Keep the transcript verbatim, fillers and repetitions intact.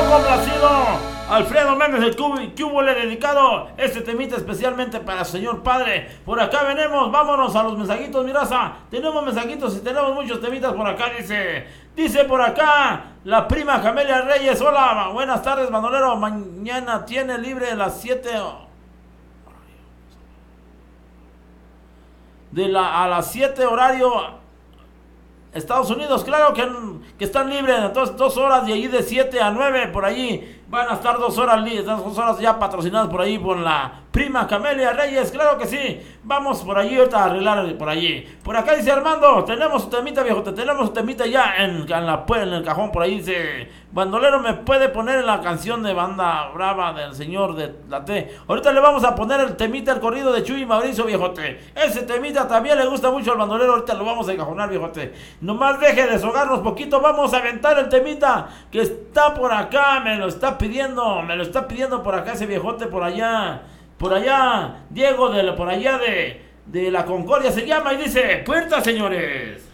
complacido. Alfredo Méndez, el cubo le he dedicado este temita especialmente para el señor padre. Por acá venimos, vámonos a los mensajitos, mi raza. Tenemos mensajitos y tenemos muchos temitas por acá, dice. Dice por acá la prima Camelia Reyes. Hola, buenas tardes, bandolero. Mañana tiene libre a las siete de la, a las siete horario Estados Unidos, claro que, que están libres, entonces dos horas de allí de siete a nueve, por allí van a estar dos horas libres, dos horas ya patrocinadas por allí por la prima Camelia Reyes, claro que sí, vamos por allí ahorita a arreglar por allí. Por acá dice Armando, tenemos su temita, viejo, te tenemos su temita ya en, en, la, en el cajón, por ahí dice, bandolero, me puede poner la canción de Banda Brava del señor de la T. Ahorita le vamos a poner el temita, el corrido de Chuy y Mauricio, viejote. Ese temita también le gusta mucho al bandolero, ahorita lo vamos a encajonar, viejote. Nomás deje de deshogarnos poquito, vamos a aventar el temita que está por acá, me lo está pidiendo, me lo está pidiendo por acá ese viejote por allá, por allá, Diego de por allá de, de la Concordia se llama y dice, puerta señores.